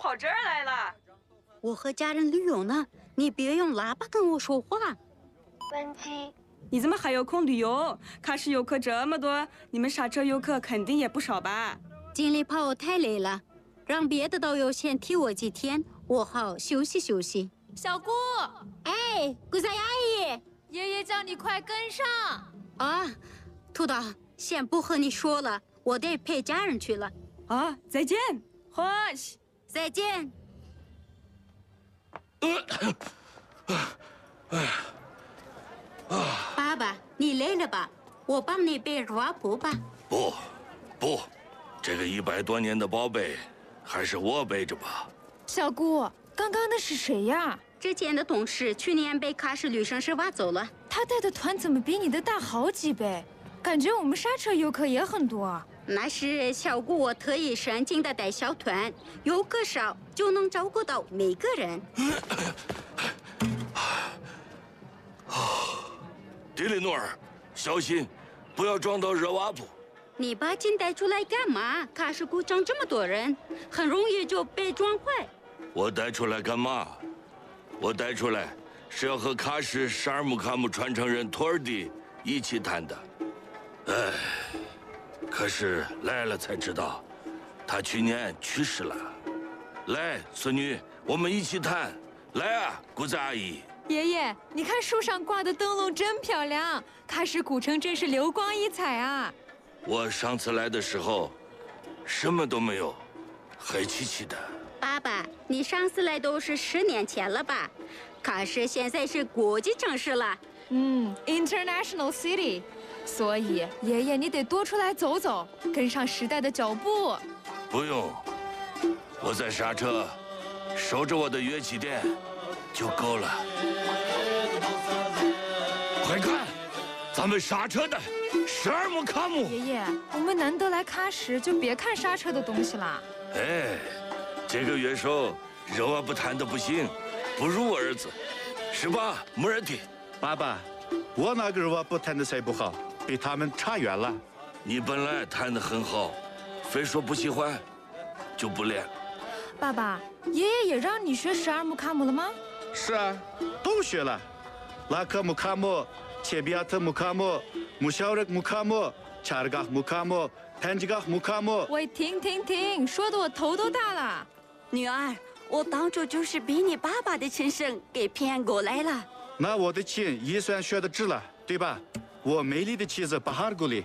跑这儿来了。 我和家人旅游呢，你别用喇叭跟我说话。 关机。 你怎么还有空旅游？喀什游客这么多，你们刹车游客肯定也不少吧？ 经理跑太累了，让别的导游先替我几天，我好休息休息。 小姑， 哎，姑仔阿姨， 爷爷叫你快跟上。 啊，土豆，先不和你说了，我得陪家人去了。 啊，再见，欢喜。 再见。爸爸，你累了吧？我帮你背热布吧。 不，这个100多年的宝贝，还是我背着吧。 小姑，刚刚那是谁呀？ 之前的同事去年被喀什旅行社挖走了。 他带的团怎么比你的大好几倍？感觉我们刹车游客也很多。 那是小姑我特意申请的带小团，游客少就能照顾到每个人。 迪里诺尔，小心，不要撞到热瓦布。 你把琴带出来干嘛？喀什古城这么多人，很容易就被撞坏。 我带出来干嘛？我带出来是要和喀什沙尔木卡木传承人托尔蒂一起弹的。哎，可是来了才知道，他去年去世了。来，孙女，我们一起弹。来啊，姑子阿姨。 爷爷，你看树上挂的灯笼真漂亮，喀什古城真是流光溢彩啊！ 我上次来的时候，什么都没有，黑漆漆的。 爸爸，你上次来都是10年前了吧？喀什现在是国际城市了。 International City， 所以爷爷你得多出来走走，跟上时代的脚步。 不用，我在刹车，守着我的乐器店就够了。快看，咱们刹车的沙尔木卡木。 爷爷，我们难得来喀什，就别看刹车的东西了。 哎，这个乐手热瓦布弹的不行，不如我儿子，是吧，穆尔蒂？ 爸爸，我那个热瓦布弹的才不好，比他们差远了。 你本来弹得很好，非说不喜欢，就不练。 爸爸，爷爷也让你学12木卡姆了吗？ 是啊，都学了。拉克木卡姆、切比亚特木卡姆、穆肖热木卡姆、查尔嘎木卡姆、坦吉嘎木卡姆。 喂，停，说的我头都大了。 女儿，我当初就是比你爸爸的琴声给骗过来了。 那我的琴也算学得值了，对吧？我美丽的妻子巴哈尔古里。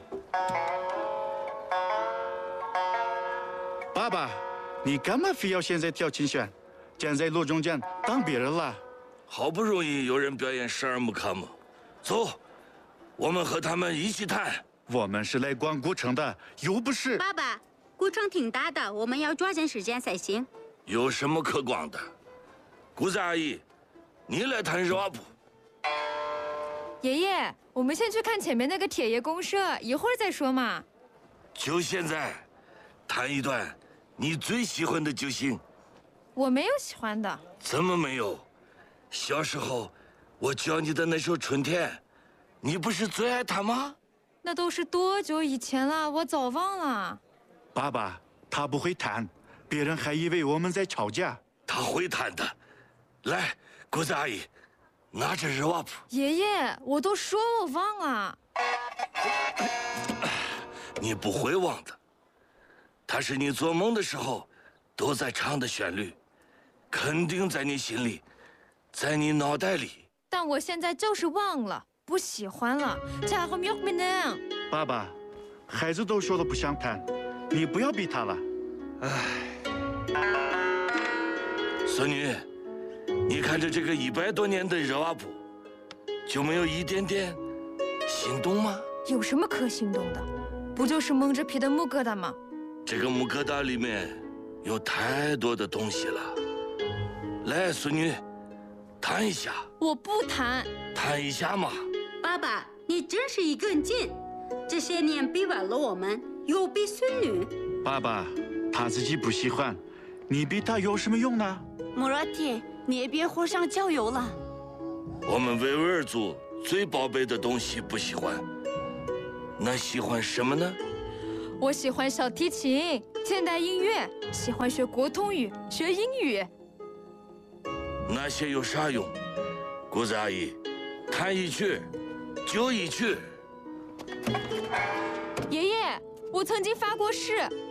爸爸，你干嘛非要现在跳琴弦？站在路中间当别人了？ 好不容易有人表演沙尔木卡姆，走，我们和他们一起弹。 我们是来逛古城的，又不是。 爸爸，古城挺大的，我们要抓紧时间才行。 有什么可逛的？姑子阿姨，你来弹热瓦布。 爷爷，我们先去看前面那个铁爷公社，一会儿再说嘛。 就现在，弹一段你最喜欢的就行。 我没有喜欢的。 怎么没有？小时候我教你的那首《春天》，你不是最爱它吗？ 那都是多久以前了，我早忘了。 爸爸，他不会弹，别人还以为我们在吵架。 他会弹的。来，姑子阿姨，拿着热瓦布。 爷爷，我都说我忘了。 你不会忘的，它是你做梦的时候都在唱的旋律，肯定在你心里，在你脑袋里。 但我现在就是忘了，不喜欢了。 爸爸，孩子都说了不想弹，你不要逼他了。 孙女，你看着这个100多年的热瓦布，就没有一点点心动吗？ 有什么可心动的？不就是蒙着皮的木疙瘩吗？ 这个木疙瘩里面有太多的东西了。来，孙女，弹一下。 我不弹。 弹一下嘛。 爸爸，你真是一根筋，这些年逼完了我们，又逼孙女。 爸爸，他自己不喜欢，你逼他有什么用呢？ 穆拉蒂，你也别火上浇油了。 我们维吾尔族最宝贝的东西不喜欢，那喜欢什么呢？ 我喜欢小提琴、现代音乐，喜欢学国通语、学英语。 那些有啥用？谷子阿姨，弹一曲就一曲。 爷爷，我曾经发过誓，